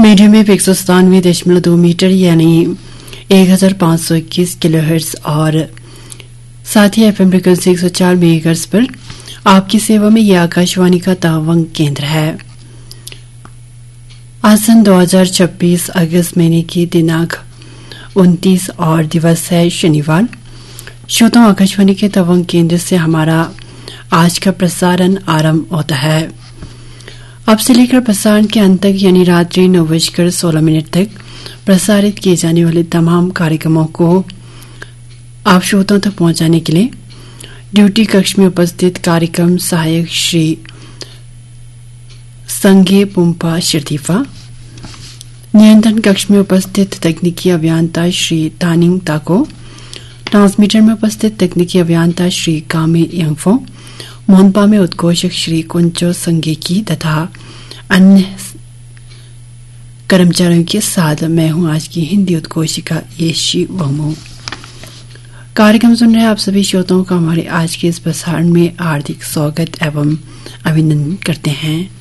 Medium wave 197.2 metre यानी 1521 kilohertz और साथ ही एफएम फ्रिक्वेंसी 104 मेगाहर्ट्ज पर आपकी सेवा में यह आकाशवाणी का तवांग केंद्र है। आज सन 2026 अगस्त महीने की दिनांक 29 और दिवस है शनिवार। श्रोताओं, आकाशवाणी के तवांग केंद्र से हमारा आज का प्रसारण आरंभ होता है। अब से लेकर प्रसारण के अंत तक यानी रात्रि 9:16 तक प्रसारित किए जाने वाले तमाम कार्यक्रमों को आप श्रोताओं तक पहुंचाने के लिए ड्यूटी कक्ष में उपस्थित कार्यक्रम सहायक श्री संगे पुम्पा शिरदीफा, नियंत्रण कक्ष में उपस्थित तकनीकी अभियंता श्री तानिंग ताको, ट्रांसमीटर में उपस्थित तकनीकी अभियंता श्री कामे यंगफो, मोनपा में उद्घोषक श्री कुंचो संगेकी तथा अन्य कर्मचारियों के साथ मैं हूं आज की हिंदी उद्घोषिका येशी वमो। कार्यक्रम सुन रहे आप सभी श्रोताओं का हमारे आज के इस प्रसारण में हार्दिक स्वागत एवं अभिनंदन करते हैं।